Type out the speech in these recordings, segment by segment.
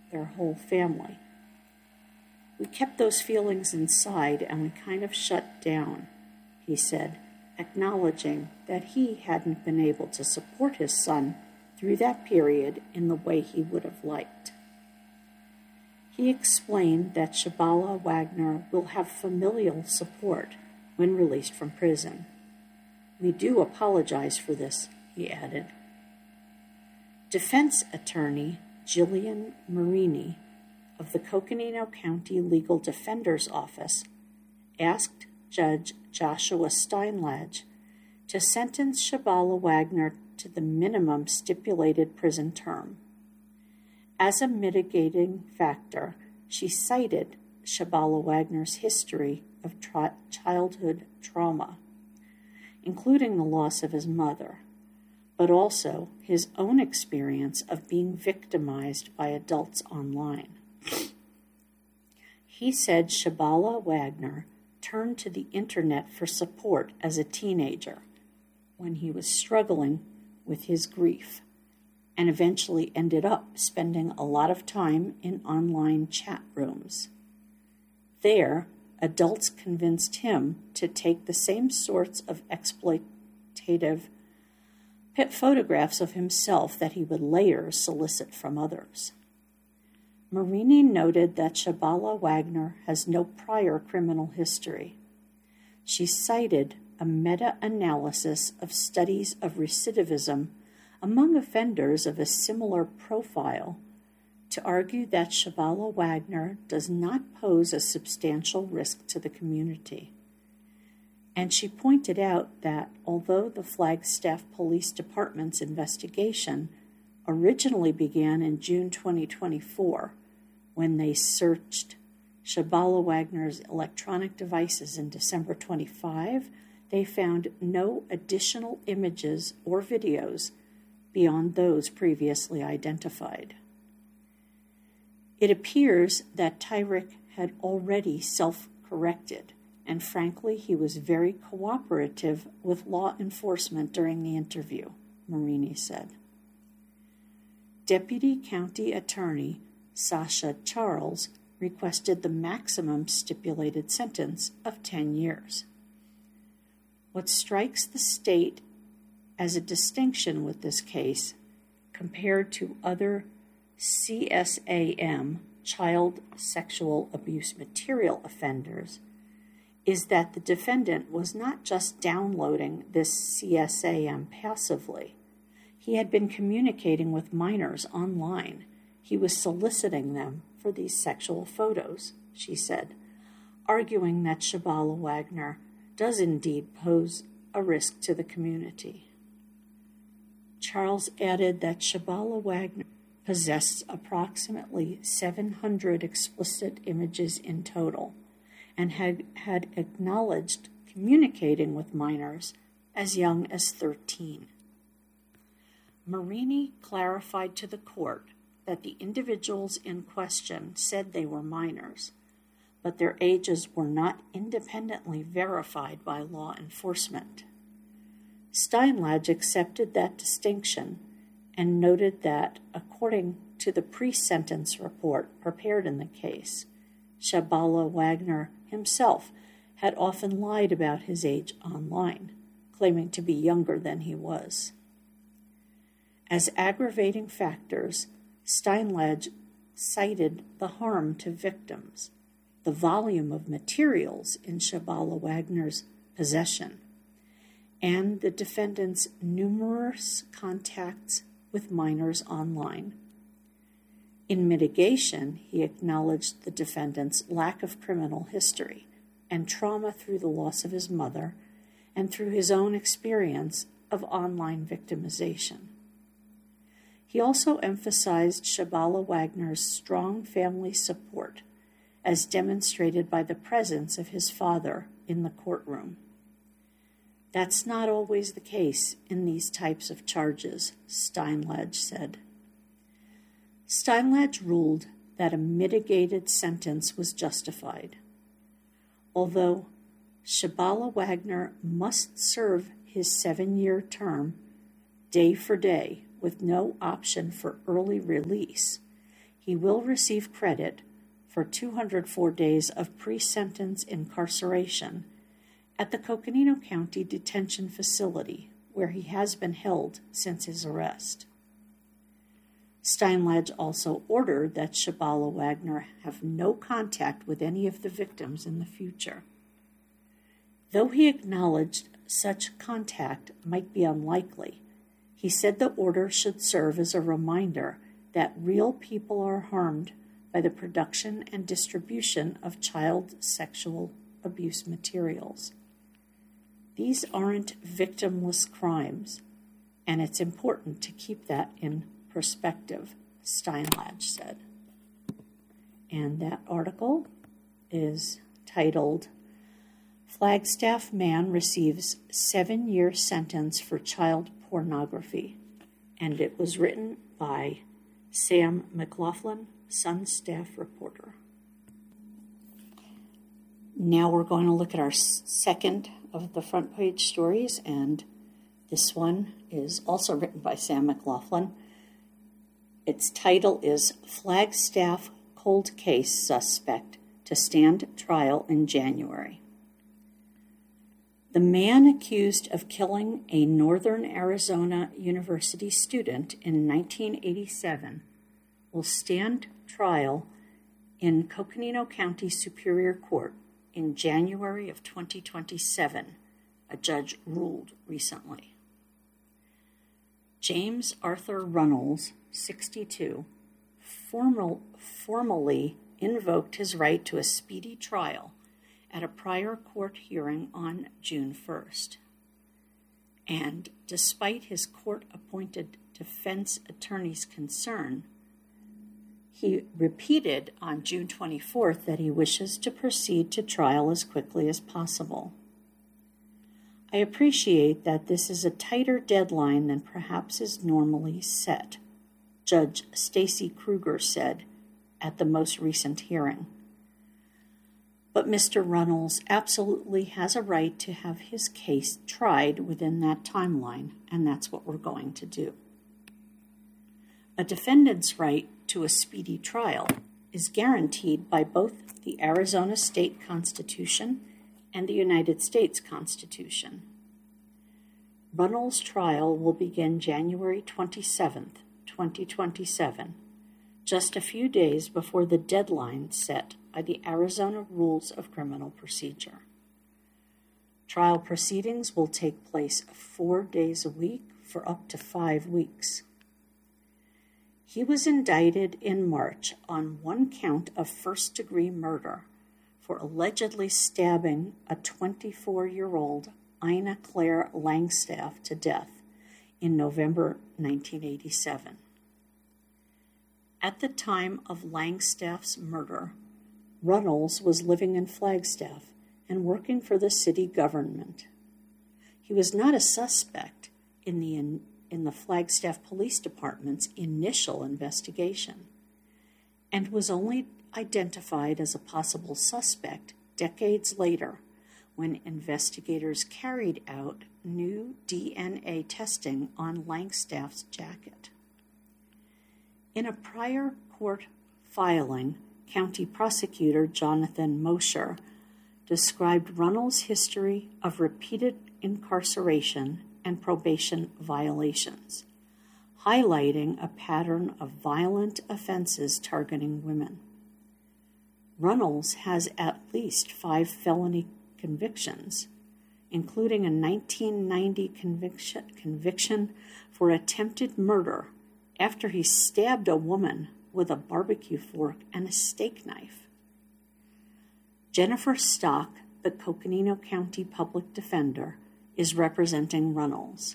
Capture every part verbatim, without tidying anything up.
their whole family. We kept those feelings inside and we kind of shut down, he said, acknowledging that he hadn't been able to support his son through that period in the way he would have liked. He explained that Shabala Wagner will have familial support when released from prison. We do apologize for this, he added. Defense attorney Jillian Marini of the Coconino County Legal Defender's Office asked Judge Joshua Steinladge to sentence Shabala Wagner to the minimum stipulated prison term. As a mitigating factor, she cited Shabala Wagner's history of tra- childhood trauma, including the loss of his mother, but also his own experience of being victimized by adults online. He said Shabala Wagner turned to the internet for support as a teenager when he was struggling with his grief, and eventually ended up spending a lot of time in online chat rooms. There, adults convinced him to take the same sorts of exploitative photographs of himself that he would later solicit from others. Marini noted that Shabala Wagner has no prior criminal history. She cited a meta-analysis of studies of recidivism among offenders of a similar profile to argue that Shabala Wagner does not pose a substantial risk to the community. And she pointed out that although the Flagstaff Police Department's investigation originally began in June twenty twenty-four, when they searched Shabala Wagner's electronic devices in December twenty-fifth, they found no additional images or videos beyond those previously identified. It appears that Tyrick had already self-corrected, and frankly, he was very cooperative with law enforcement during the interview, Marini said. Deputy County Attorney Sasha Charles requested the maximum stipulated sentence of ten years. What strikes the state as a distinction with this case, compared to other C S A M, child sexual abuse material offenders, is that the defendant was not just downloading this C S A M passively. He had been communicating with minors online. He was soliciting them for these sexual photos, she said, arguing that Shabala Wagner does indeed pose a risk to the community. Charles added that Shabala Wagner possessed approximately seven hundred explicit images in total and had, had acknowledged communicating with minors as young as thirteen. Marini clarified to the court that the individuals in question said they were minors, but their ages were not independently verified by law enforcement. Steinladge accepted that distinction and noted that, according to the pre-sentence report prepared in the case, Shabala Wagner himself had often lied about his age online, claiming to be younger than he was. As aggravating factors, Steinladge cited the harm to victims, the volume of materials in Shabala Wagner's possession, and the defendant's numerous contacts with minors online. In mitigation, he acknowledged the defendant's lack of criminal history and trauma through the loss of his mother and through his own experience of online victimization. He also emphasized Shabala Wagner's strong family support, as demonstrated by the presence of his father in the courtroom. That's not always the case in these types of charges, Steinladge said. Steinladge ruled that a mitigated sentence was justified. Although Shabala Wagner must serve his seven-year term day for day with no option for early release, he he will receive credit for two hundred four days of pre-sentence incarceration at the Coconino County Detention Facility, where he has been held since his arrest. Steinlage also ordered that Shabala Wagner have no contact with any of the victims in the future. Though he acknowledged such contact might be unlikely, he said the order should serve as a reminder that real people are harmed by the production and distribution of child sexual abuse materials. These aren't victimless crimes, and it's important to keep that in perspective, Steinlage said. And that article is titled, Flagstaff Man Receives Seven-Year Sentence for Child Pornography, and it was written by Sam McLaughlin, Sun staff reporter. Now we're going to look at our second of the front page stories, and this one is also written by Sam McLaughlin. Its title is Flagstaff Cold Case Suspect to Stand Trial in January. The man accused of killing a Northern Arizona University student in nineteen eighty-seven will stand trial in Coconino County Superior Court in January of twenty twenty-seven, a judge ruled recently. James Arthur Runnels, sixty-two, formal, formally invoked his right to a speedy trial at a prior court hearing on June first. And despite his court-appointed defense attorney's concern, he repeated on June twenty-fourth that he wishes to proceed to trial as quickly as possible. I appreciate that this is a tighter deadline than perhaps is normally set, Judge Stacy Kruger said at the most recent hearing. But Mister Runnels absolutely has a right to have his case tried within that timeline, and that's what we're going to do. A defendant's right to a speedy trial is guaranteed by both the Arizona State Constitution and the United States Constitution. Runnels' trial will begin January twenty-seventh, twenty twenty-seven, just a few days before the deadline set by the Arizona Rules of Criminal Procedure. Trial proceedings will take place four days a week for up to five weeks. He was indicted in March on one count of first-degree murder for allegedly stabbing a twenty-four-year-old Ina Claire Langstaff to death in November nineteen eighty-seven. At the time of Langstaff's murder, Runnels was living in Flagstaff and working for the city government. He was not a suspect in the in, in the Flagstaff Police Department's initial investigation, and was only identified as a possible suspect decades later when investigators carried out new D N A testing on Langstaff's jacket. In a prior court filing, County Prosecutor Jonathan Mosher described Runnels' history of repeated incarceration and probation violations, highlighting a pattern of violent offenses targeting women. Runnels has at least five felony convictions, including a nineteen ninety conviction, conviction for attempted murder after he stabbed a woman with a barbecue fork and a steak knife. Jennifer Stock, the Coconino County Public Defender, is representing Runnels.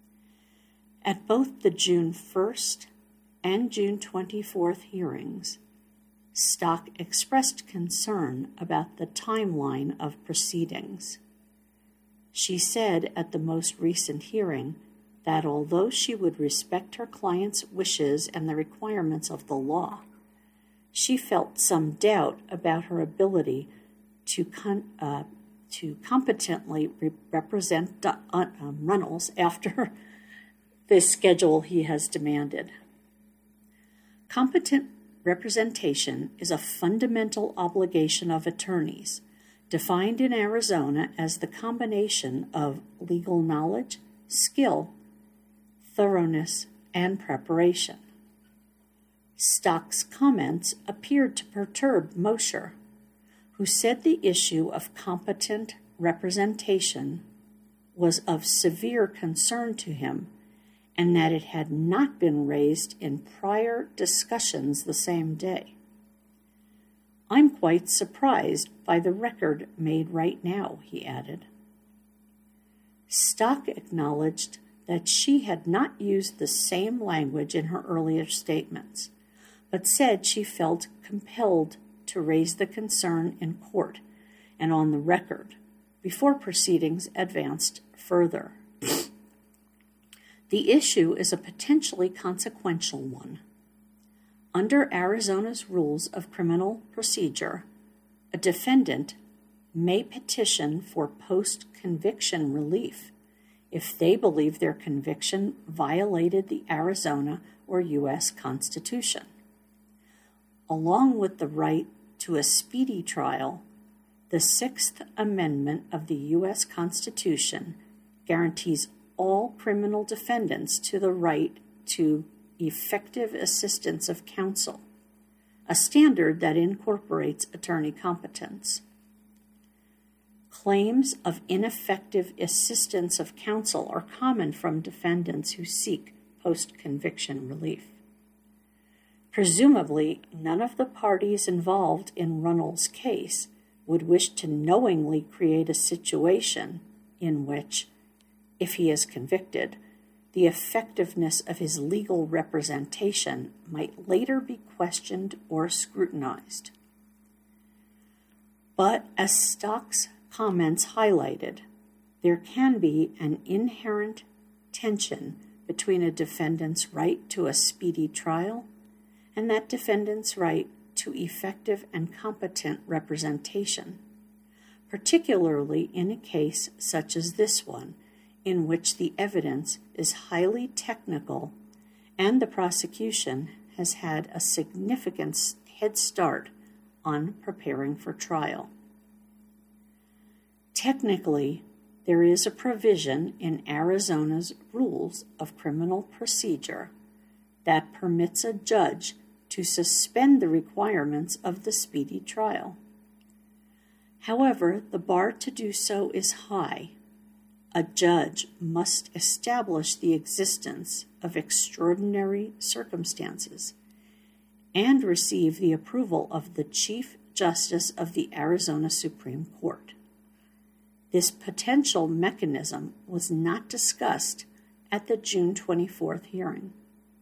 At both the June first and June twenty-fourth hearings, Stock expressed concern about the timeline of proceedings. She said at the most recent hearing that although she would respect her client's wishes and the requirements of the law, she felt some doubt about her ability to con- uh, to competently re- represent uh, um, Runnels after the schedule he has demanded. Competent representation is a fundamental obligation of attorneys, defined in Arizona as the combination of legal knowledge, skill, thoroughness, and preparation. Stock's comments appeared to perturb Mosher, who said the issue of competent representation was of severe concern to him and that it had not been raised in prior discussions the same day. "I'm quite surprised by the record made right now," he added. Stock acknowledged that she had not used the same language in her earlier statements, but said she felt compelled to raise the concern in court and on the record before proceedings advanced further. The issue is a potentially consequential one. Under Arizona's rules of criminal procedure, a defendant may petition for post-conviction relief if they believe their conviction violated the Arizona or U S Constitution. Along with the right to a speedy trial, the Sixth Amendment of the U S Constitution guarantees all criminal defendants to the right to effective assistance of counsel, a standard that incorporates attorney competence. Claims of ineffective assistance of counsel are common from defendants who seek post-conviction relief. Presumably, none of the parties involved in Runnels' case would wish to knowingly create a situation in which, if he is convicted, the effectiveness of his legal representation might later be questioned or scrutinized. But as Stock's comments highlighted, there can be an inherent tension between a defendant's right to a speedy trial and that defendant's right to effective and competent representation, particularly in a case such as this one, in which the evidence is highly technical and the prosecution has had a significant head start on preparing for trial. Technically, there is a provision in Arizona's Rules of Criminal Procedure that permits a judge to suspend the requirements of the speedy trial. However, the bar to do so is high. A judge must establish the existence of extraordinary circumstances and receive the approval of the Chief Justice of the Arizona Supreme Court. This potential mechanism was not discussed at the June twenty-fourth hearing.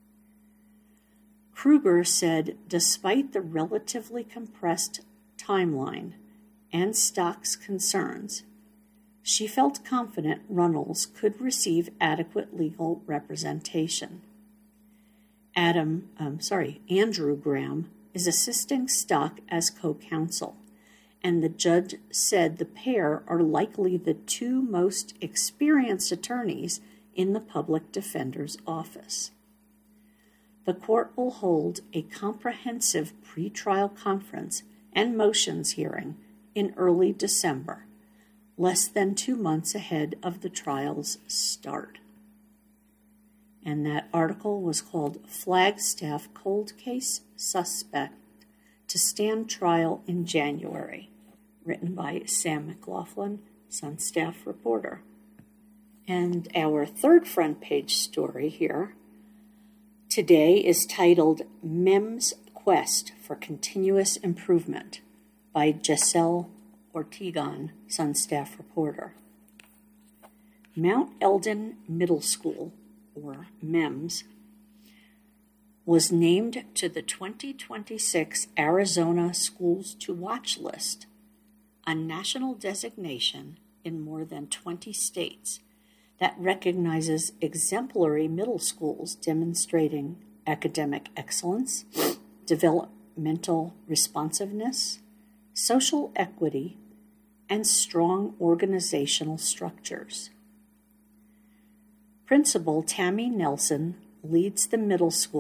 Kruger said despite the relatively compressed timeline and Stock's concerns, she felt confident Runnels could receive adequate legal representation. Adam, um, sorry, Andrew Graham is assisting Stock as co-counsel, and the judge said the pair are likely the two most experienced attorneys in the public defender's office. The court will hold a comprehensive pretrial conference and motions hearing in early December, less than two months ahead of the trial's start. And that article was called Flagstaff Cold Case Suspect to Stand Trial in January, written by Sam McLaughlin, Sun Staff reporter. And our third front page story here today is titled M E M's Quest for Continuous Improvement by Giselle Ortegon, Sun Staff reporter. Mount Eldon Middle School, or M E M's, was named to the twenty twenty-six Arizona Schools to Watch list, a national designation in more than twenty states that recognizes exemplary middle schools demonstrating academic excellence, developmental responsiveness, social equity, and strong organizational structures. Principal Tammy Nelson leads the middle school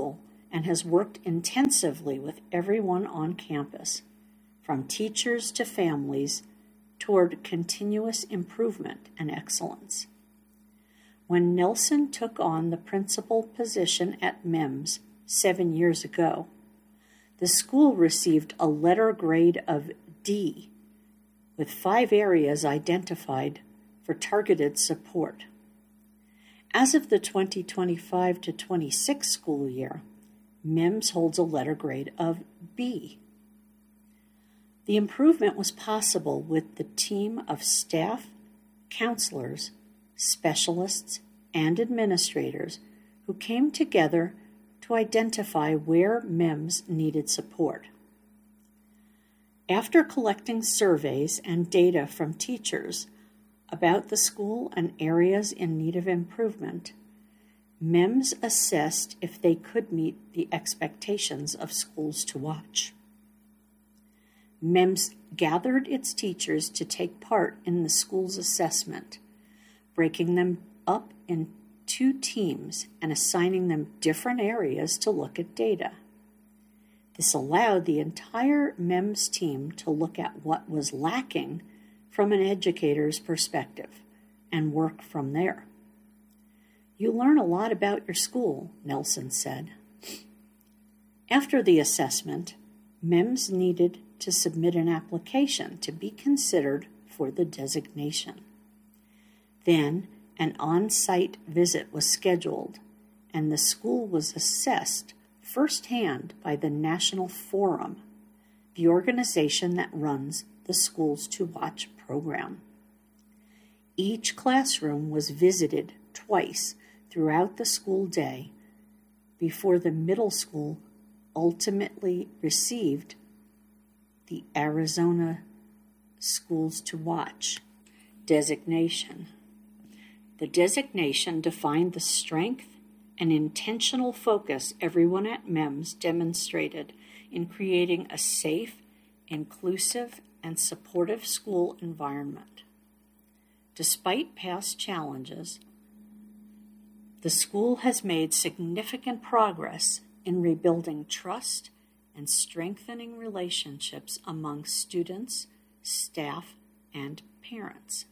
and has worked intensively with everyone on campus, from teachers to families, toward continuous improvement and excellence. When Nelson took on the principal position at M E M S seven years ago, the school received a letter grade of D, with five areas identified for targeted support. As of the twenty twenty-five to twenty-six school year, M E M S holds a letter grade of B. The improvement was possible with the team of staff, counselors, specialists, and administrators who came together to identify where M E M S needed support. After collecting surveys and data from teachers about the school and areas in need of improvement, M E M S assessed if they could meet the expectations of Schools to Watch. M E M S gathered its teachers to take part in the school's assessment, breaking them up in two teams and assigning them different areas to look at data. This allowed the entire M E M S team to look at what was lacking from an educator's perspective and work from there. You learn a lot about your school, Nelson said. After the assessment, M E M S needed to submit an application to be considered for the designation. Then, an on-site visit was scheduled, and the school was assessed firsthand by the National Forum, the organization that runs the Schools to Watch program. Each classroom was visited twice throughout the school day before the middle school ultimately received the Arizona Schools to Watch designation. The designation defined the strength and intentional focus everyone at M E M S demonstrated in creating a safe, inclusive, and supportive school environment. Despite past challenges, the school has made significant progress in rebuilding trust and strengthening relationships among students, staff, and parents.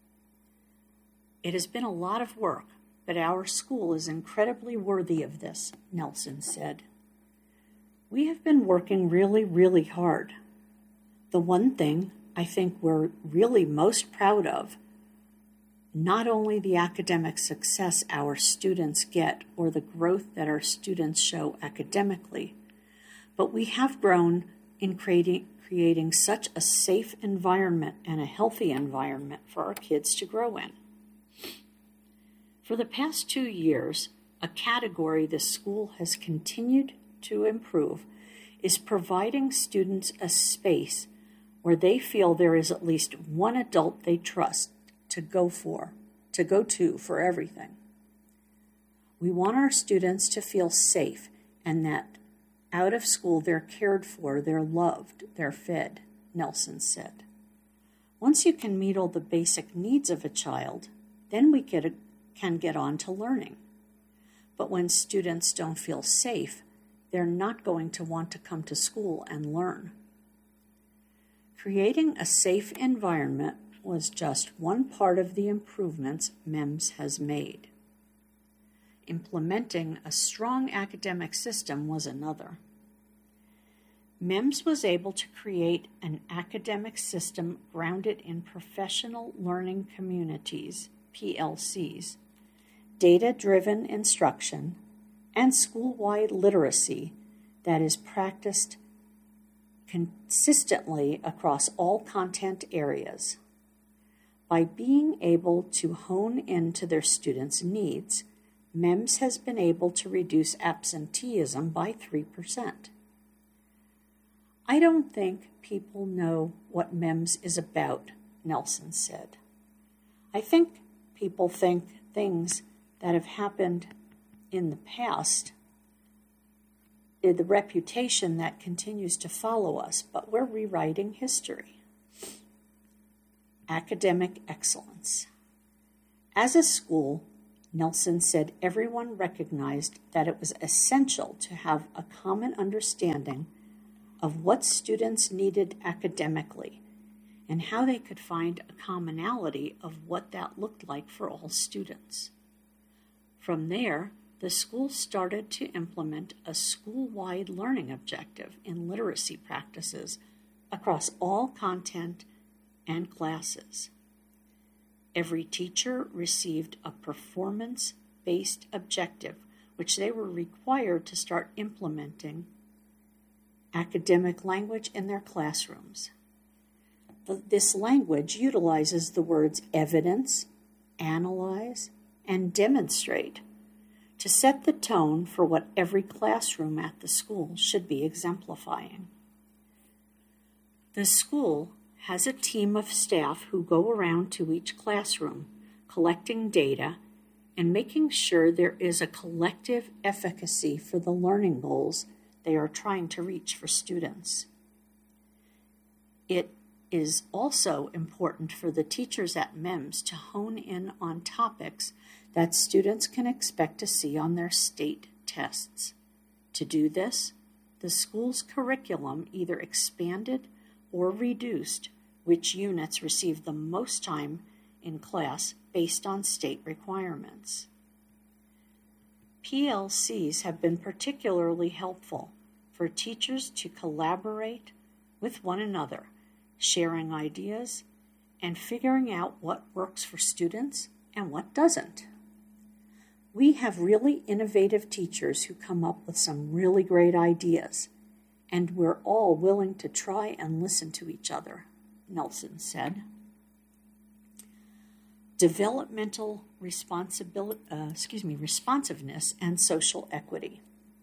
It has been a lot of work, but our school is incredibly worthy of this, Nelson said. We have been working really, really hard. The one thing I think we're really most proud of, not only the academic success our students get or the growth that our students show academically, but we have grown in creating, creating such a safe environment and a healthy environment for our kids to grow in. For the past two years, a category the school has continued to improve is providing students a space where they feel there is at least one adult they trust to go for, to go to for everything. We want our students to feel safe and that out of school they're cared for, they're loved, they're fed, Nelson said. Once you can meet all the basic needs of a child, then we get a, can get on to learning. But when students don't feel safe, they're not going to want to come to school and learn. Creating a safe environment was just one part of the improvements M E M S has made. Implementing a strong academic system was another. M E M S was able to create an academic system grounded in professional learning communities, P L Cs, data-driven instruction, and school-wide literacy that is practiced consistently across all content areas. By being able to hone into their students' needs, M E M S has been able to reduce absenteeism by three percent. I don't think people know what M E M S is about, Nelson said. I think people think things that have happened in the past, the reputation that continues to follow us, but we're rewriting history. Academic excellence. As a school, Nelson said everyone recognized that it was essential to have a common understanding of what students needed academically and how they could find a commonality of what that looked like for all students. From there, the school started to implement a school-wide learning objective in literacy practices across all content and classes. Every teacher received a performance-based objective, which they were required to start implementing academic language in their classrooms. This language utilizes the words evidence, analyze, and demonstrate to set the tone for what every classroom at the school should be exemplifying. The school has a team of staff who go around to each classroom, collecting data and making sure there is a collective efficacy for the learning goals they are trying to reach for students. It is also important for the teachers at M E M S to hone in on topics that students can expect to see on their state tests. To do this, the school's curriculum either expanded or reduced which units receive the most time in class based on state requirements. P L Cs have been particularly helpful for teachers to collaborate with one another, sharing ideas and figuring out what works for students and what doesn't. We have really innovative teachers who come up with some really great ideas, and we're all willing to try and listen to each other, Nelson said. Developmental responsibility, uh, excuse me, responsiveness and social equity.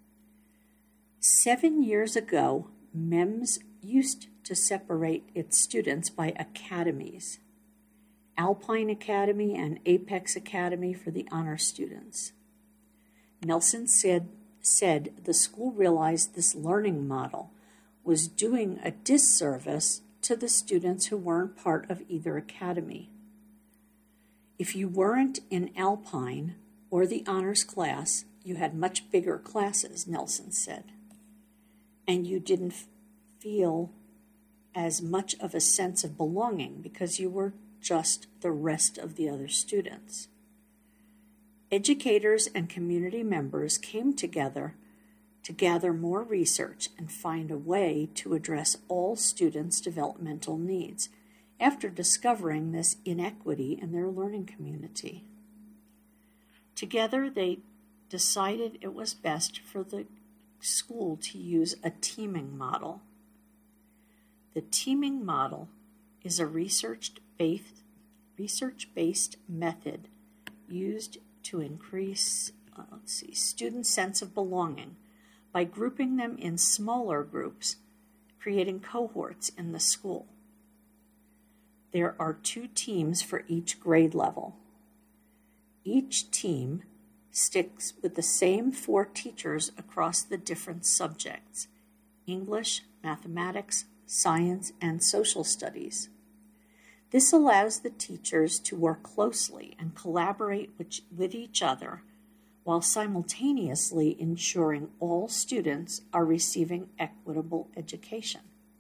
Seven years ago, M E M S used to separate its students by academies, Alpine Academy and Apex Academy for the honor students. Nelson said, said the school realized this learning model was doing a disservice to the students who weren't part of either academy. If you weren't in Alpine or the honors class, you had much bigger classes, Nelson said, and you didn't f- feel as much of a sense of belonging because you were just the rest of the other students. Educators and community members came together to gather more research and find a way to address all students' developmental needs after discovering this inequity in their learning community. Together, they decided it was best for the school to use a teaming model. The teaming model is a research-based, research-based method used to increase uh, let's see, student sense of belonging by grouping them in smaller groups, creating cohorts in the school. There are two teams for each grade level. Each team sticks with the same four teachers across the different subjects: English, mathematics, science, and social studies. This allows the teachers to work closely and collaborate with each other while simultaneously ensuring all students are receiving equitable education.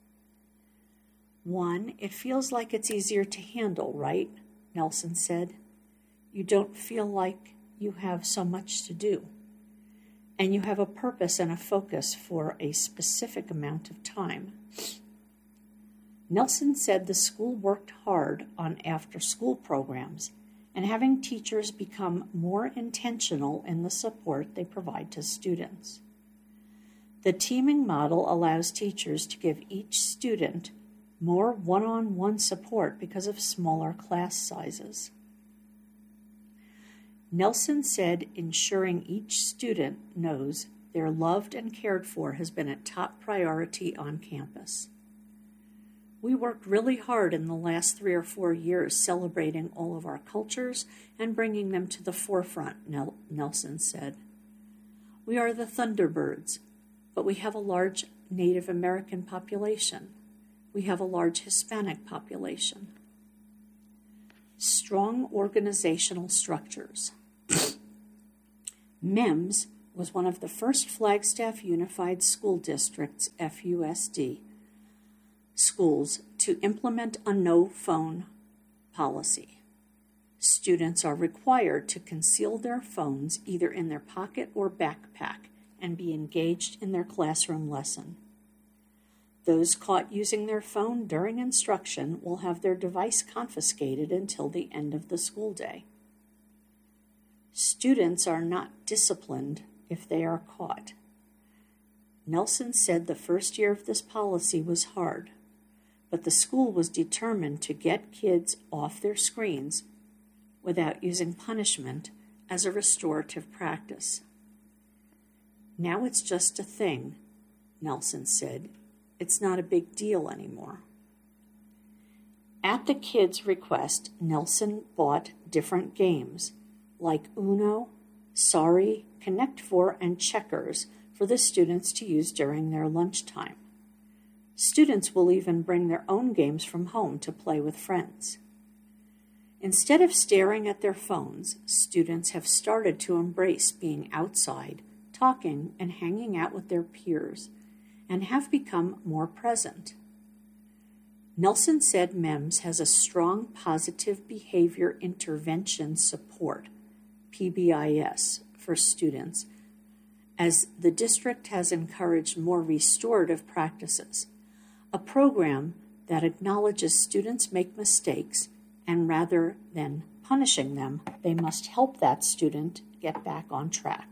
One, it feels like it's easier to handle, right? Nelson said. You don't feel like you have so much to do, and you have a purpose and a focus for a specific amount of time. Nelson said the school worked hard on after-school programs and having teachers become more intentional in the support they provide to students. The teaming model allows teachers to give each student more one-on-one support because of smaller class sizes. Nelson said ensuring each student knows they're loved and cared for has been a top priority on campus. We worked really hard in the last three or four years celebrating all of our cultures and bringing them to the forefront, Nel- Nelson said. We are the Thunderbirds, but we have a large Native American population. We have a large Hispanic population. Strong organizational structures. MEMS was one of the first Flagstaff Unified School District's F U S D schools to implement a no-phone policy. Students are required to conceal their phones either in their pocket or backpack and be engaged in their classroom lesson. Those caught using their phone during instruction will have their device confiscated until the end of the school day. Students are not disciplined if they are caught. Nelson said the first year of this policy was hard, but the school was determined to get kids off their screens without using punishment as a restorative practice. Now it's just a thing, Nelson said. It's not a big deal anymore. At the kids' request, Nelson bought different games like Uno, Sorry, Connect Four, and Checkers for the students to use during their lunchtime. Students will even bring their own games from home to play with friends. Instead of staring at their phones, students have started to embrace being outside, talking, and hanging out with their peers, and have become more present. Nelson said MEMS has a strong positive behavior intervention support, P B I S, for students, as the district has encouraged more restorative practices, a program that acknowledges students make mistakes, and rather than punishing them, they must help that student get back on track.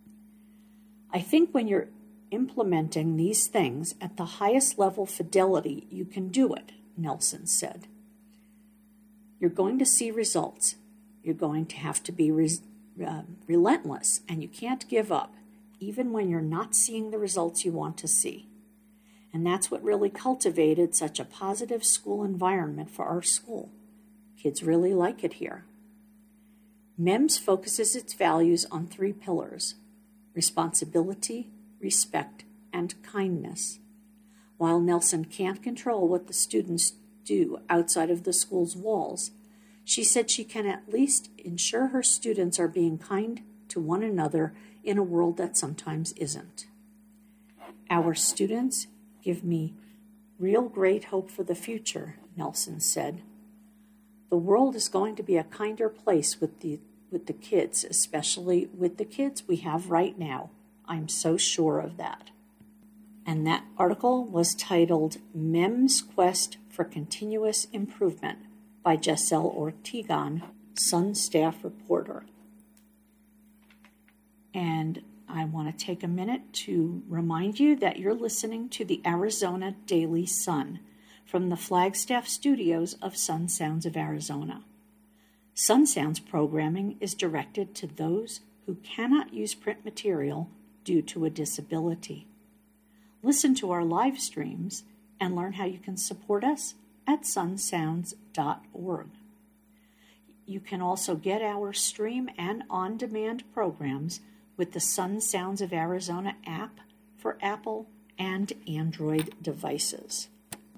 I think when you're implementing these things at the highest level fidelity, you can do it, Nelson said. You're going to see results. You're going to have to be res- uh, relentless, and you can't give up, even when you're not seeing the results you want to see. And that's what really cultivated such a positive school environment for our school. Kids really like it here. MEMS focuses its values on three pillars: responsibility, respect, and kindness. While Nelson can't control what the students do outside of the school's walls, she said she can at least ensure her students are being kind to one another in a world that sometimes isn't. Our students give me real great hope for the future, Nelson said. The world is going to be a kinder place with the with the kids, especially with the kids we have right now. I'm so sure of that. And that article was titled MEMS Quest for Continuous Improvement by Giselle Ortegon, Sun staff reporter. And I want to take a minute to remind you that you're listening to the Arizona Daily Sun from the Flagstaff studios of Sun Sounds of Arizona. Sun Sounds programming is directed to those who cannot use print material due to a disability. Listen to our live streams and learn how you can support us at sun sounds dot org. You can also get our stream and on-demand programs with the Sun Sounds of Arizona app for Apple and Android devices.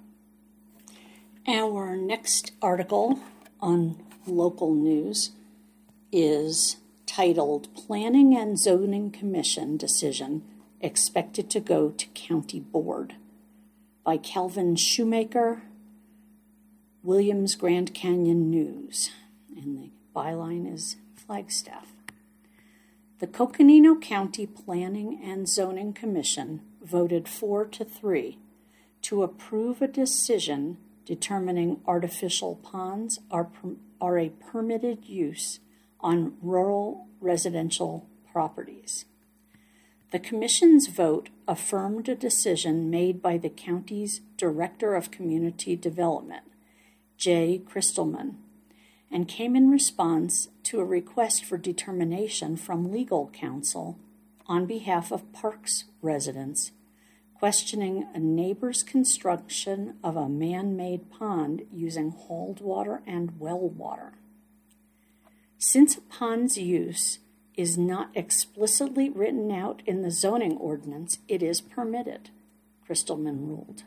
Our next article on local news is titled Planning and Zoning Commission Decision Expected to Go to County Board by Kelvin Shoemaker, Williams Grand Canyon News, and the byline is Flagstaff. The Coconino County Planning and Zoning Commission voted four to three to approve a decision determining artificial ponds are, per, are a permitted use on rural residential properties. The Commission's vote affirmed a decision made by the county's Director of Community Development, Jay Christelman, and came in response to a request for determination from legal counsel on behalf of Parks residents questioning a neighbor's construction of a man-made pond using hauled water and well water. Since a pond's use is not explicitly written out in the zoning ordinance, it is permitted, Christelman ruled.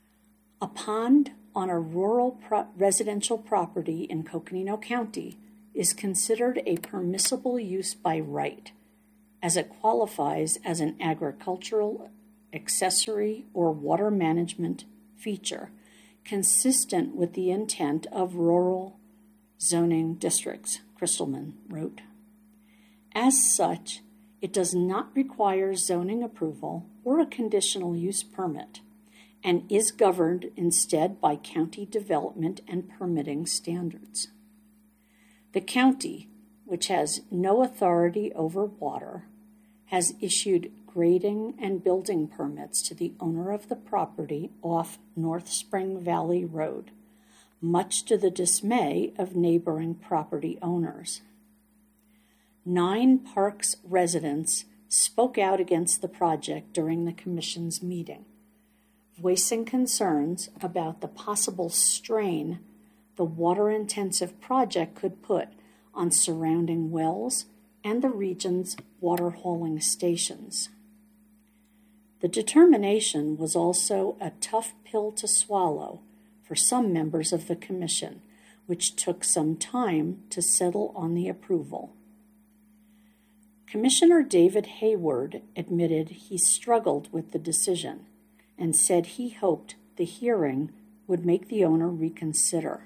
A pond on a rural pro- residential property in Coconino County is considered a permissible use by right, as it qualifies as an agricultural accessory or water management feature consistent with the intent of rural zoning districts, Crystalman wrote. As such, it does not require zoning approval or a conditional use permit, and is governed instead by county development and permitting standards. The county, which has no authority over water, has issued grading and building permits to the owner of the property off North Spring Valley Road, much to the dismay of neighboring property owners. Nine Parks residents spoke out against the project during the commission's meeting, voicing concerns about the possible strain the water-intensive project could put on surrounding wells and the region's water hauling stations. The determination was also a tough pill to swallow for some members of the commission, which took some time to settle on the approval. Commissioner David Hayward admitted he struggled with the decision and said he hoped the hearing would make the owner reconsider.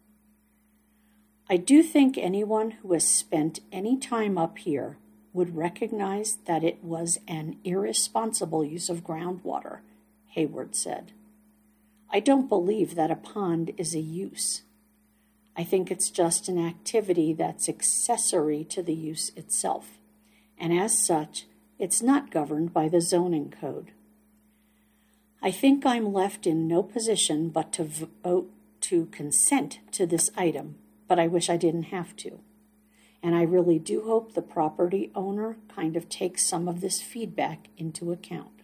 I do think anyone who has spent any time up here would recognize that it was an irresponsible use of groundwater, Hayward said. I don't believe that a pond is a use. I think it's just an activity that's accessory to the use itself, and as such, it's not governed by the zoning code. I think I'm left in no position but to vote to consent to this item, but I wish I didn't have to. And I really do hope the property owner kind of takes some of this feedback into account.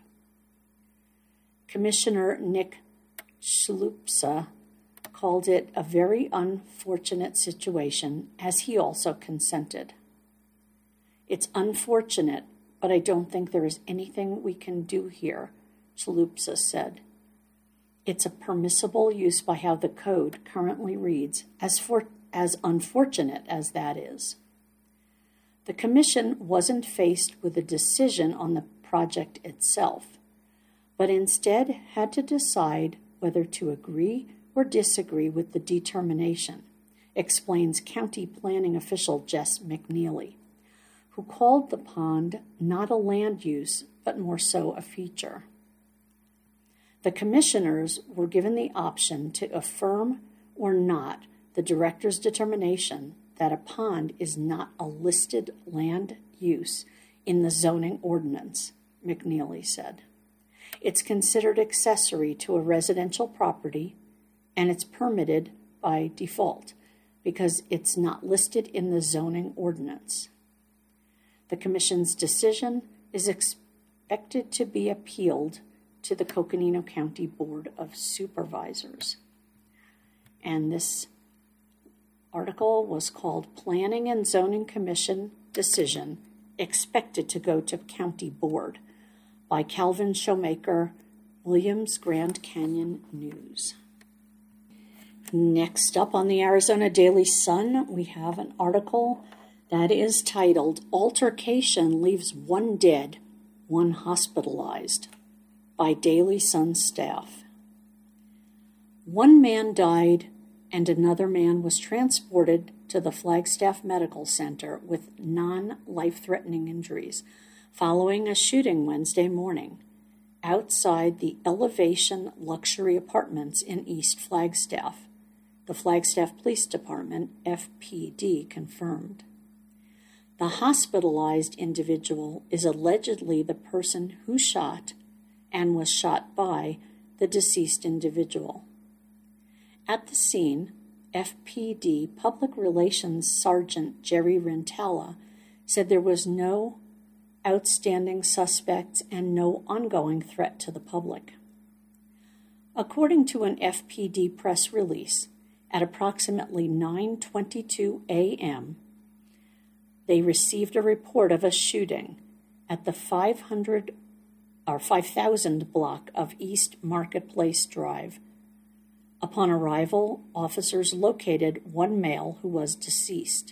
Commissioner Nick Shlupsa called it a very unfortunate situation, as he also consented. It's unfortunate, but I don't think there is anything we can do here, Shlupsa said. It's a permissible use by how the code currently reads, as for as unfortunate as that is. The commission wasn't faced with a decision on the project itself, but instead had to decide whether to agree or disagree with the determination, explains county planning official Jess McNeely, who called the pond not a land use, but more so a feature. The commissioners were given the option to affirm or not the director's determination that a pond is not a listed land use in the zoning ordinance, McNeely said. It's considered accessory to a residential property, and it's permitted by default because it's not listed in the zoning ordinance. The commission's decision is expected to be appealed to the Coconino County Board of Supervisors. And this article was called Planning and Zoning Commission Decision Expected to Go to County Board by Calvin Showmaker, Williams Grand Canyon News. Next up on the Arizona Daily Sun, we have an article that is titled Altercation Leaves One Dead, One Hospitalized by Daily Sun staff. One man died and another man was transported to the Flagstaff Medical Center with non-life-threatening injuries following a shooting Wednesday morning outside the Elevation Luxury Apartments in East Flagstaff, the Flagstaff Police Department, F P D, confirmed. The hospitalized individual is allegedly the person who shot and was shot by the deceased individual. At the scene, F P D Public Relations Sergeant Jerry Rentala said there was no outstanding suspects and no ongoing threat to the public. According to an F P D press release, at approximately nine twenty-two a.m., they received a report of a shooting at the five hundred or five thousand block of East Marketplace Drive. Upon arrival, officers located one male who was deceased,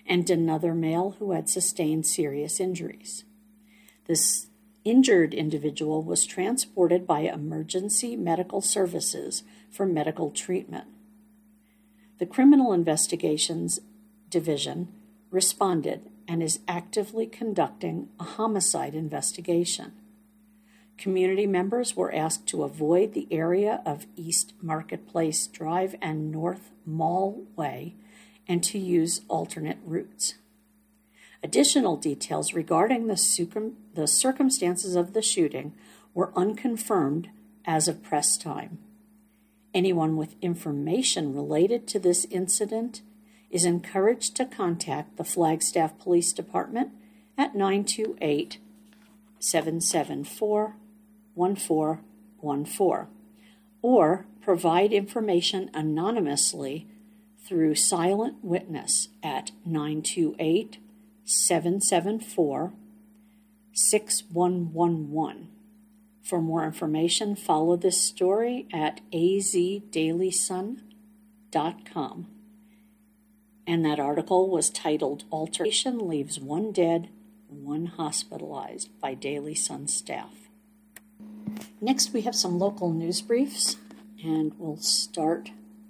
and another male who had sustained serious injuries. This injured individual was transported by emergency medical services for medical treatment. The Criminal Investigations Division responded and is actively conducting a homicide investigation. Community members were asked to avoid the area of East Marketplace Drive and North Mall Way and to use alternate routes. Additional details regarding the, circum- the circumstances of the shooting were unconfirmed as of press time. Anyone with information related to this incident is encouraged to contact the Flagstaff Police Department at nine two eight, seven seven four, one four one four or provide information anonymously through Silent Witness at nine two eight, seven seven four, six one one one. For more information, follow this story at a z daily sun dot com. And that article was titled Altercation Leaves One Dead, One Hospitalized by Daily Sun staff. Next, we have some local news briefs, and we'll start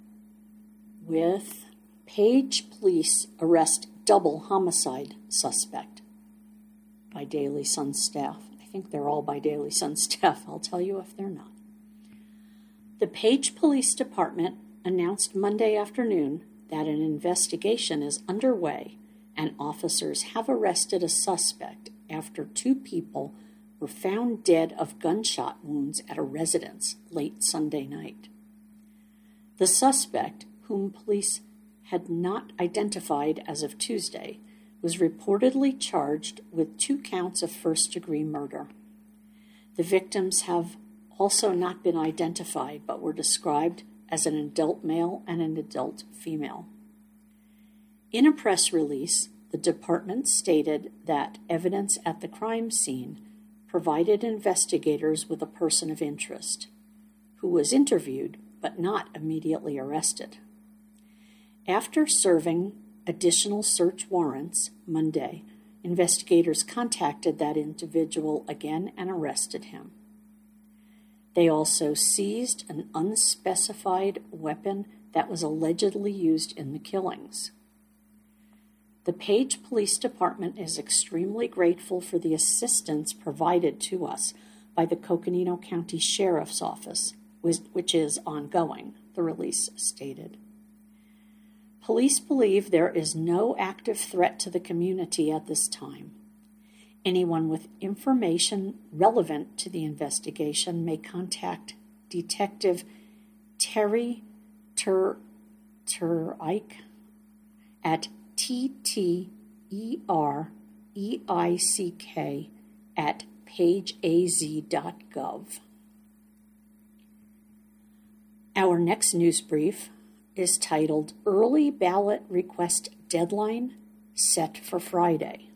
with Page Police Arrest Double Homicide Suspect by Daily Sun staff. I think they're all by Daily Sun staff. I'll tell you if they're not. The Page Police Department announced Monday afternoon that an investigation is underway and officers have arrested a suspect after two people were found dead of gunshot wounds at a residence late Sunday night. The suspect, whom police had not identified as of Tuesday, was reportedly charged with two counts of first-degree murder. The victims have also not been identified, but were described as an adult male and an adult female. In a press release, the department stated that evidence at the crime scene provided investigators with a person of interest, who was interviewed but not immediately arrested. After serving additional search warrants Monday, investigators contacted that individual again and arrested him. They also seized an unspecified weapon that was allegedly used in the killings. The Page Police Department is extremely grateful for the assistance provided to us by the Coconino County Sheriff's Office, which is ongoing, the release stated. Police believe there is no active threat to the community at this time. Anyone with information relevant to the investigation may contact Detective Terry Ter Tereik at T T E R E I C K at page a z dot gov. Our next news brief is titled Early Ballot Request Deadline Set for Friday.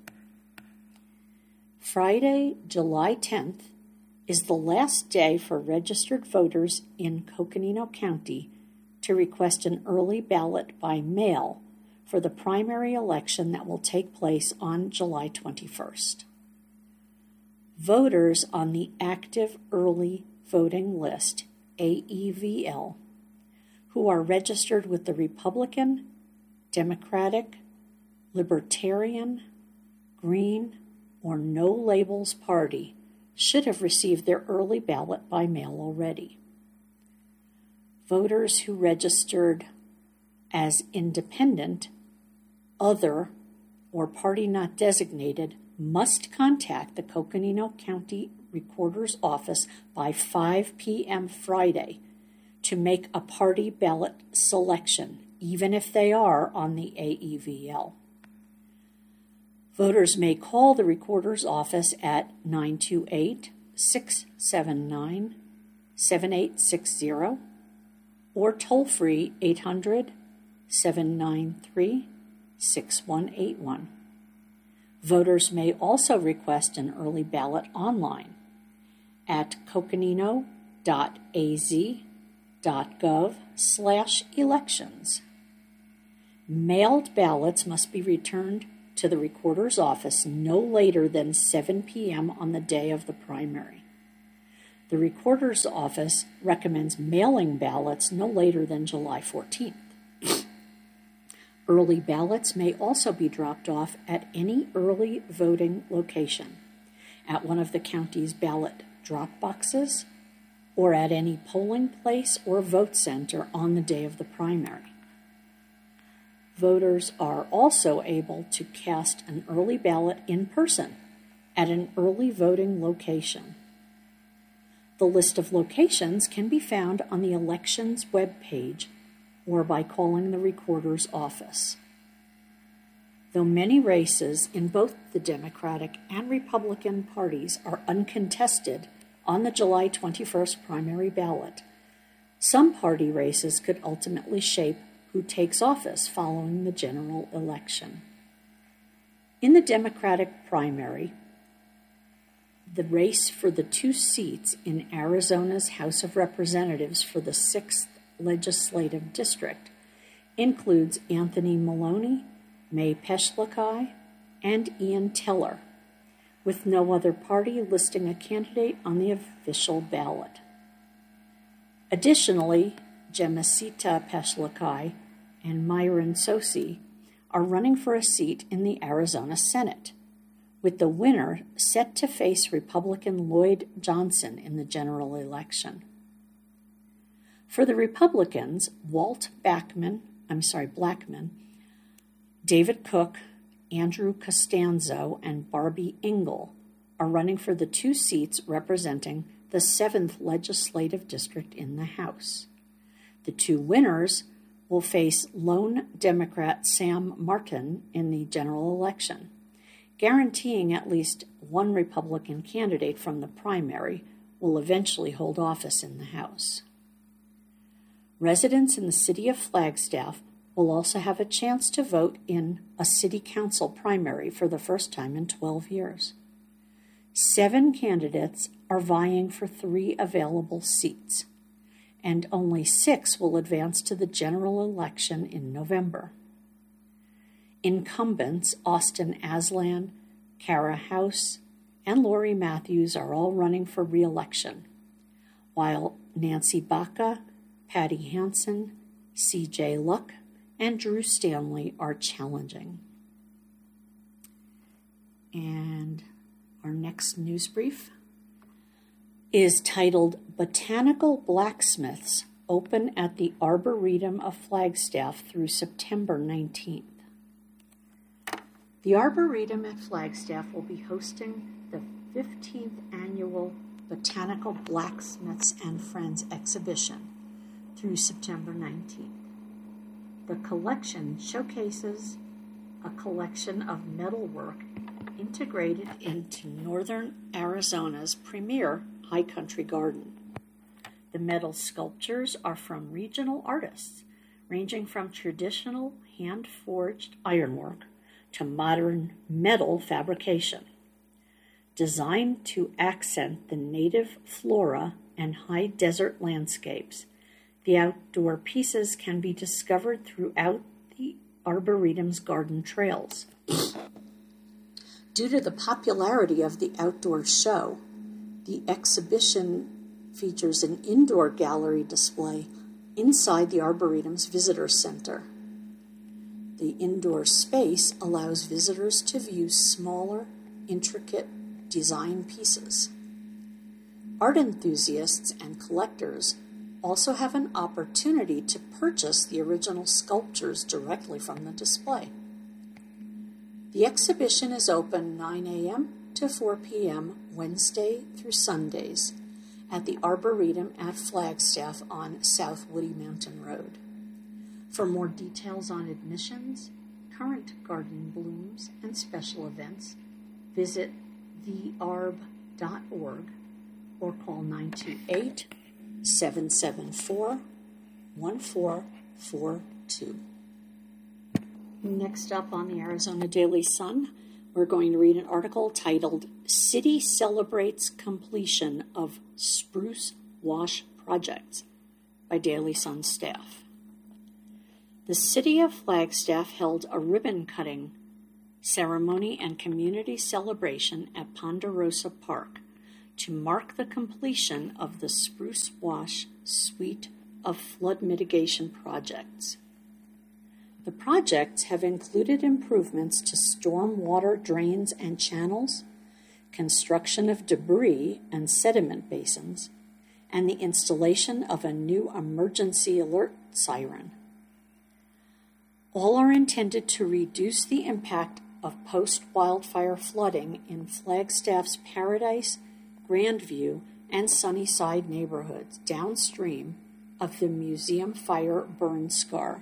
Friday, July tenth, is the last day for registered voters in Coconino County to request an early ballot by mail for the primary election that will take place on July twenty-first. Voters on the Active Early Voting List, A E V L, who are registered with the Republican, Democratic, Libertarian, Green, or No Labels Party should have received their early ballot by mail already. Voters who registered as independent, other, or party not designated must contact the Coconino County Recorder's Office by five p.m. Friday to make a party ballot selection, even if they are on the A E V L. Voters may call the Recorder's Office at nine two eight, six seven nine, seven eight six zero or toll-free eight hundred, seven nine three, six one eight one. Voters may also request an early ballot online at coconino.az.gov slash elections. Mailed ballots must be returned to the recorder's office no later than seven p.m. on the day of the primary. The recorder's office recommends mailing ballots no later than July fourteenth. Early ballots may also be dropped off at any early voting location, at one of the county's ballot drop boxes, or at any polling place or vote center on the day of the primary. Voters are also able to cast an early ballot in person at an early voting location. The list of locations can be found on the elections webpage or by calling the recorder's office. Though many races in both the Democratic and Republican parties are uncontested on the July twenty-first primary ballot, some party races could ultimately shape who takes office following the general election. In the Democratic primary, the race for the two seats in Arizona's House of Representatives for the sixth Legislative District includes Anthony Maloney, May Peschlakai, and Ian Teller, with no other party listing a candidate on the official ballot. Additionally, Gemisita Peschlakai and Myron Sosi are running for a seat in the Arizona Senate, with the winner set to face Republican Lloyd Johnson in the general election. For the Republicans, Walt Backman, I'm sorry, Blackman, David Cook, Andrew Costanzo, and Barbie Engel are running for the two seats representing the seventh Legislative District in the House. The two winners will face lone Democrat Sam Martin in the general election, guaranteeing at least one Republican candidate from the primary will eventually hold office in the House. Residents in the city of Flagstaff will also have a chance to vote in a city council primary for the first time in twelve years. Seven candidates are vying for three available seats, and only six will advance to the general election in November. Incumbents Austin Aslan, Kara House, and Lori Matthews are all running for re-election, while Nancy Baca, Patty Hansen, C J Luck, and Drew Stanley are challenging. And our next news brief is titled Botanical Blacksmiths Open at the Arboretum of Flagstaff through September nineteenth. The Arboretum at Flagstaff will be hosting the fifteenth Annual Botanical Blacksmiths and Friends exhibition through September nineteenth. The collection showcases a collection of metalwork integrated into northern Arizona's premier high country garden. The metal sculptures are from regional artists, ranging from traditional hand-forged ironwork to modern metal fabrication. Designed to accent the native flora and high desert landscapes, the outdoor pieces can be discovered throughout the Arboretum's garden trails. Due to the popularity of the outdoor show, the exhibition features an indoor gallery display inside the Arboretum's visitor center. The indoor space allows visitors to view smaller, intricate design pieces. Art enthusiasts and collectors also have an opportunity to purchase the original sculptures directly from the display. The exhibition is open nine a.m. to four p.m. Wednesday through Sundays at the Arboretum at Flagstaff on South Woody Mountain Road. For more details on admissions, current garden blooms, and special events, visit the arb dot org or call nine two eight, seven seven four, one four four two. Next up on the Arizona Daily Sun, we're going to read an article titled City Celebrates Completion of Spruce Wash Projects by Daily Sun staff. The City of Flagstaff held a ribbon-cutting ceremony and community celebration at Ponderosa Park to mark the completion of the Spruce Wash suite of flood mitigation projects. The projects have included improvements to stormwater drains and channels, construction of debris and sediment basins, and the installation of a new emergency alert siren. All are intended to reduce the impact of post-wildfire flooding in Flagstaff's Paradise, Grandview, and Sunnyside neighborhoods downstream of the museum fire burn scar.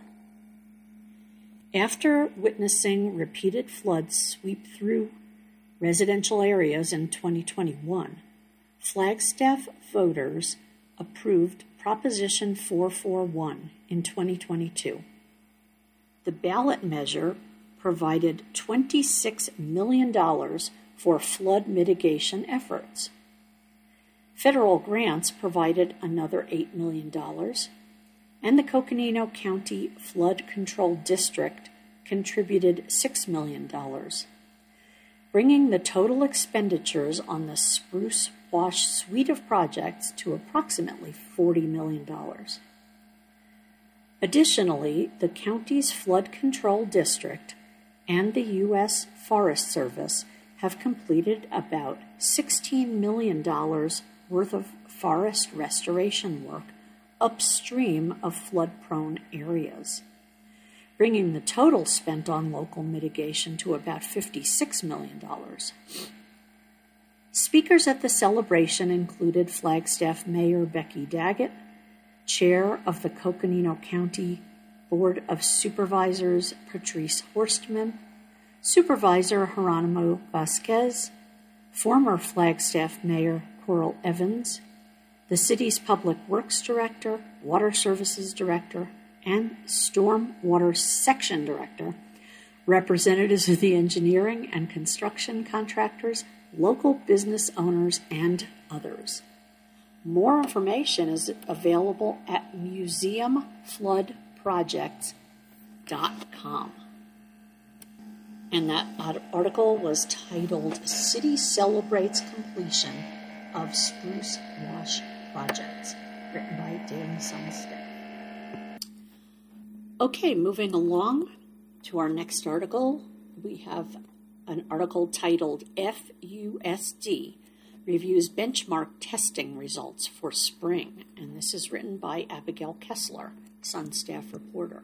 After witnessing repeated floods sweep through residential areas in twenty twenty-one, Flagstaff voters approved Proposition four forty-one in twenty twenty-two. The ballot measure provided twenty-six million dollars for flood mitigation efforts. Federal grants provided another eight million dollars, and the Coconino County Flood Control District contributed six million dollars, bringing the total expenditures on the Spruce Wash suite of projects to approximately forty million dollars. Additionally, the county's Flood Control District and the U S Forest Service have completed about sixteen million dollars worth of forest restoration work upstream of flood-prone areas, bringing the total spent on local mitigation to about fifty-six million dollars. Speakers at the celebration included Flagstaff Mayor Becky Daggett, Chair of the Coconino County Board of Supervisors Patrice Horstman, Supervisor Geronimo Vasquez, former Flagstaff Mayor Coral Evans, the city's Public Works Director, Water Services Director, and Stormwater Section Director, representatives of the engineering and construction contractors, local business owners, and others. More information is available at museum flood projects dot com. And that article was titled City Celebrates Completion of Spruce Wash Projects, written by Dan Sunstead. Okay, moving along to our next article, we have an article titled F U S D Reviews Benchmark Testing Results for Spring, and this is written by Abigail Kessler, Sun staff reporter.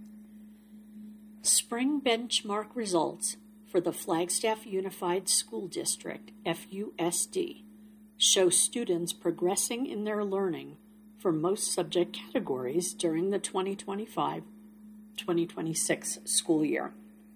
Spring benchmark results for the Flagstaff Unified School District, F U S D, show students progressing in their learning for most subject categories during the twenty twenty-five twenty twenty-six school year.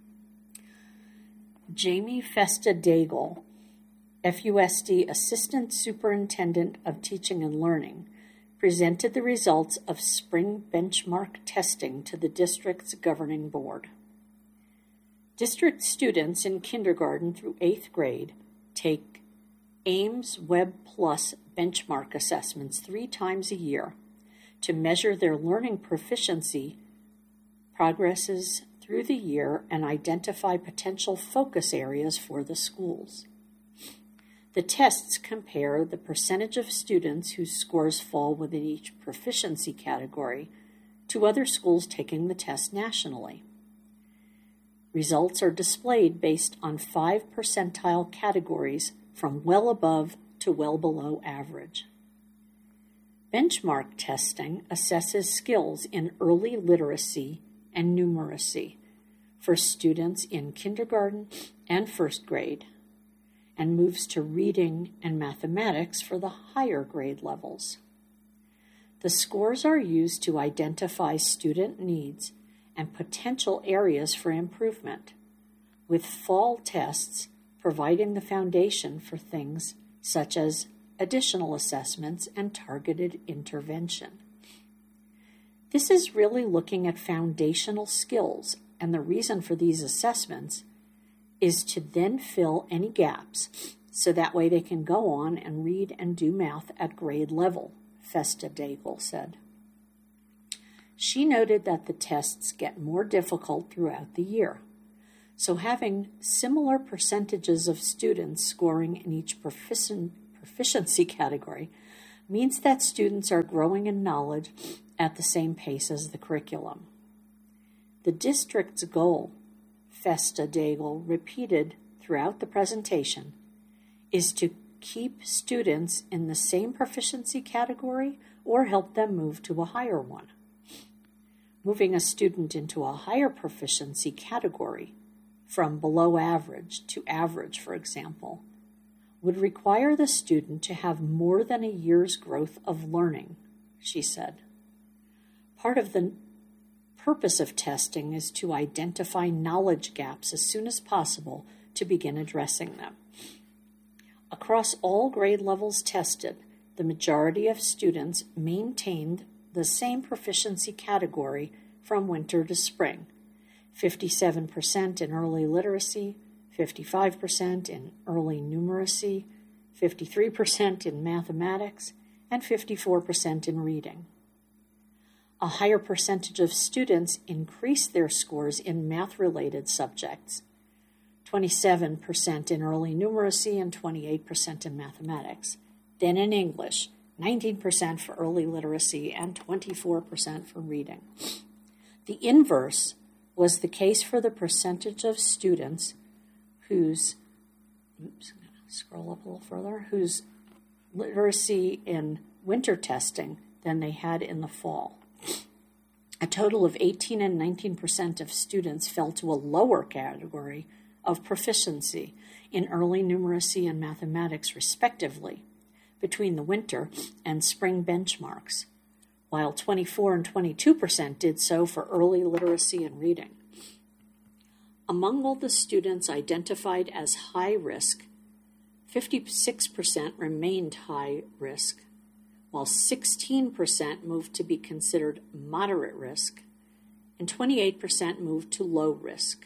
Jamie Festa-Daigle, F U S D Assistant Superintendent of Teaching and Learning, presented the results of spring benchmark testing to the district's governing board. District students in kindergarten through eighth grade take Ames Web Plus benchmark assessments three times a year to measure their learning proficiency progresses through the year and identify potential focus areas for the schools. The tests compare the percentage of students whose scores fall within each proficiency category to other schools taking the test nationally. Results are displayed based on five percentile categories from well above to well below average. Benchmark testing assesses skills in early literacy and numeracy for students in kindergarten and first grade, and moves to reading and mathematics for the higher grade levels. The scores are used to identify student needs and potential areas for improvement, with fall tests providing the foundation for things such as additional assessments and targeted intervention. This is really looking at foundational skills, and the reason for these assessments is to then fill any gaps so that way they can go on and read and do math at grade level, Festa-Daigle said. She noted that the tests get more difficult throughout the year. So having similar percentages of students scoring in each proficien- proficiency category means that students are growing in knowledge at the same pace as the curriculum. The district's goal, Festa Daigle repeated throughout the presentation, is to keep students in the same proficiency category or help them move to a higher one. Moving a student into a higher proficiency category, from below average to average, for example, would require the student to have more than a year's growth of learning, she said. Part of the purpose of testing is to identify knowledge gaps as soon as possible to begin addressing them. Across all grade levels tested, the majority of students maintained the same proficiency category from winter to spring, fifty-seven percent in early literacy, fifty-five percent in early numeracy, fifty-three percent in mathematics, and fifty-four percent in reading. A higher percentage of students increased their scores in math-related subjects, twenty-seven percent in early numeracy and twenty-eight percent in mathematics, then in English, nineteen percent for early literacy and twenty-four percent for reading. The inverse was the case for the percentage of students whose, oops, I'm going to scroll up a little further, whose literacy in winter testing than they had in the fall. A total of eighteen and nineteen percent of students fell to a lower category of proficiency in early numeracy and mathematics, respectively, between the winter and spring benchmarks, while twenty-four and twenty-two percent did so for early literacy and reading. Among all the students identified as high risk, fifty-six percent remained high risk, while sixteen percent moved to be considered moderate risk, and twenty-eight percent moved to low risk.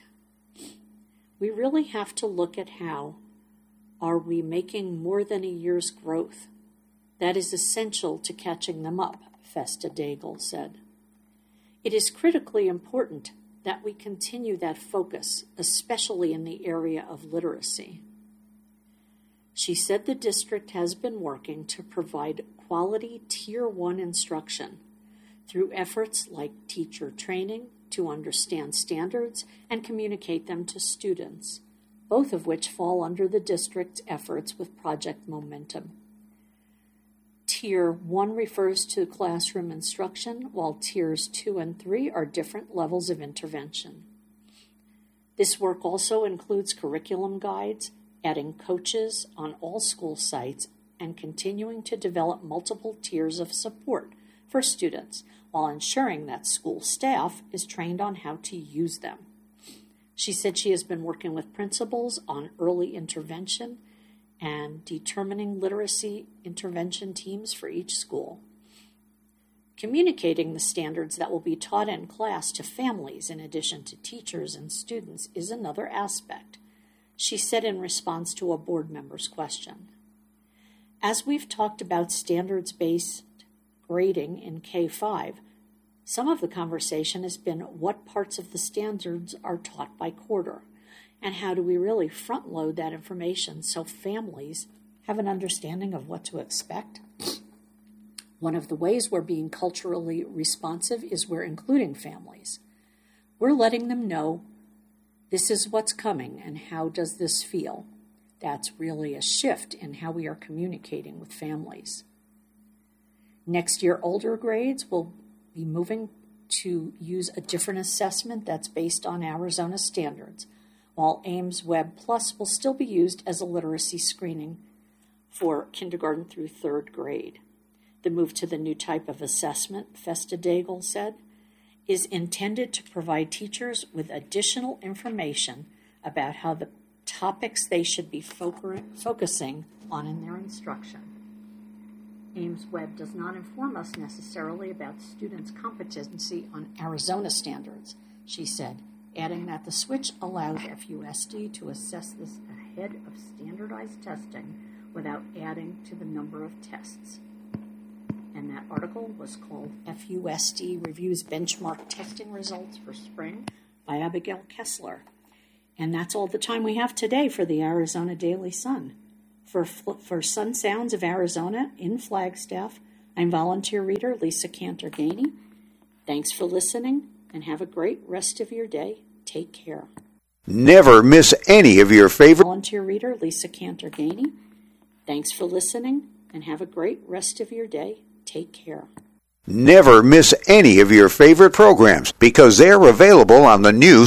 We really have to look at how are we making more than a year's growth. That is essential to catching them up, Festa Daigle said. It is critically important that we continue that focus, especially in the area of literacy. She said the district has been working to provide quality Tier one instruction through efforts like teacher training to understand standards and communicate them to students, both of which fall under the district's efforts with Project Momentum. Tier one refers to classroom instruction, while Tiers two and three are different levels of intervention. This work also includes curriculum guides, adding coaches on all school sites, and continuing to develop multiple tiers of support for students while ensuring that school staff is trained on how to use them. She said she has been working with principals on early intervention and determining literacy intervention teams for each school. Communicating the standards that will be taught in class to families in addition to teachers and students is another aspect, she said in response to a board member's question. As we've talked about standards-based grading in K five, some of the conversation has been what parts of the standards are taught by quarter, and how do we really front-load that information so families have an understanding of what to expect? One of the ways we're being culturally responsive is we're including families. We're letting them know this is what's coming and how does this feel. That's really a shift in how we are communicating with families. Next year, older grades will be moving to use a different assessment that's based on Arizona standards, while Ames Web Plus will still be used as a literacy screening for kindergarten through third grade. The move to the new type of assessment, Festa Daigle said, is intended to provide teachers with additional information about how the topics they should be fo- focusing on in their instruction. Ames Web does not inform us necessarily about students' competency on Arizona standards, she said, adding that the switch allows F U S D to assess this ahead of standardized testing without adding to the number of tests. And that article was called F U S D Reviews Benchmark Testing Results for Spring by Abigail Kessler. And that's all the time we have today for the Arizona Daily Sun. For, for Sun Sounds of Arizona in Flagstaff, I'm volunteer reader Lisa Cantor-Gainey. Thanks for listening, and have a great rest of your day. Take care. Never miss any of your favorite... Volunteer reader Lisa Cantor-Gainey. Thanks for listening, and have a great rest of your day. Take care. Never miss any of your favorite programs because they're available on the new